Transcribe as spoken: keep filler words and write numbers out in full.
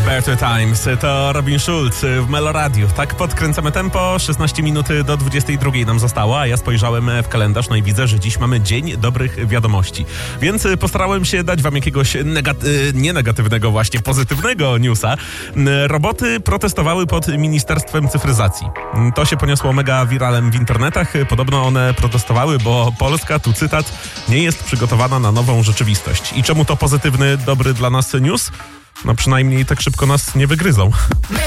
Better Times, to Robin Schulz w Meloradiu. Tak podkręcamy tempo, szesnaście minut do dwudziestej drugiej nam zostało, a ja spojrzałem w kalendarz, no i widzę, że dziś mamy Dzień Dobrych Wiadomości. Więc postarałem się dać wam jakiegoś negat- nie negatywnego, właśnie pozytywnego newsa. Roboty protestowały pod Ministerstwem Cyfryzacji. To się poniosło mega wiralem w internetach. Podobno one protestowały, bo Polska, tu cytat, nie jest przygotowana na nową rzeczywistość. I czemu to pozytywny, dobry dla nas news? No przynajmniej tak szybko nas nie wygryzą.